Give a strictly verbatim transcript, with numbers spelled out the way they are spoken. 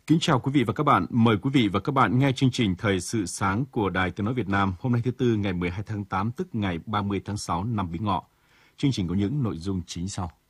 Kính chào quý vị và các bạn. Mời quý vị và các bạn nghe chương trình Thời sự sáng của Đài Tiếng nói Việt Nam hôm nay thứ Tư ngày mười hai tháng tám tức ngày ba mươi tháng sáu năm Bính Ngọ. Chương trình có những nội dung chính sau.